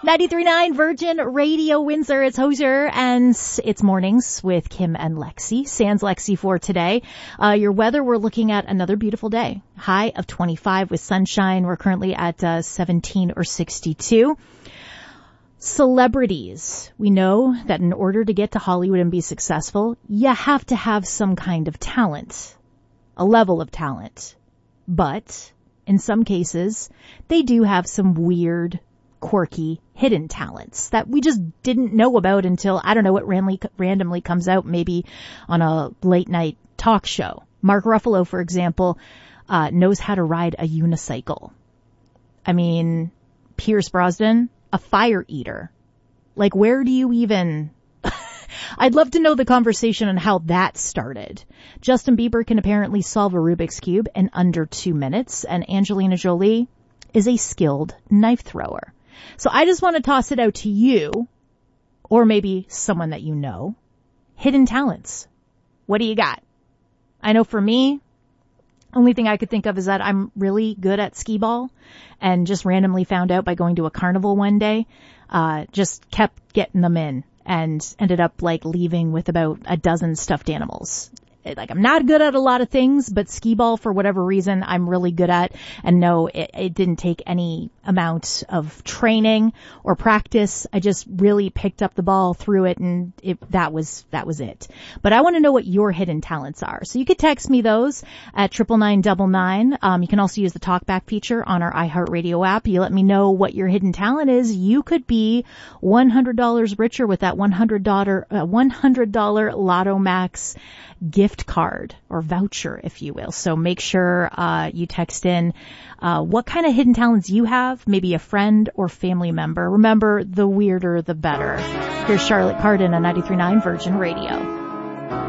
93.9 Virgin Radio Windsor. It's Hosier and it's mornings with Kim and Lexi. Sans Lexi for today. Your weather, we're looking at another beautiful day. High of 25 with sunshine. We're currently at 17 or 62. Celebrities. We know that in order to get to Hollywood and be successful, you have to have some kind of talent. A level of talent. But in some cases, they do have some weird, quirky, hidden talents that we just didn't know about until, I don't know, it randomly comes out maybe on a late night talk show. Mark Ruffalo, for example, knows how to ride a unicycle. I mean, Pierce Brosnan, a fire eater. Like, where do you even... I'd love to know the conversation on how that started. Justin Bieber can apparently solve a Rubik's Cube in under 2 minutes, and Angelina Jolie is a skilled knife thrower. So I just want to toss it out to you, or maybe someone that you know. Hidden talents. What do you got? I know for me, only thing I could think of is that I'm really good at skee ball, and just randomly found out by going to a carnival one day, just kept getting them in and ended up like leaving with about a dozen stuffed animals. Like, I'm not good at a lot of things, but skee ball, for whatever reason, I'm really good at. And no, it didn't take any amount of training or practice. I just really picked up the ball, threw it, and that was it. But I want to know what your hidden talents are. So you could text me those at 99999. You can also use the talkback feature on our iHeartRadio app. You let me know what your hidden talent is. You could be $100 richer with that $100 Lotto Max gift card or voucher, if you will. So make sure you text in what kind of hidden talents you have, maybe a friend or family member. Remember, the weirder the better. Here's Charlotte Cardin on 93.9 Virgin Radio.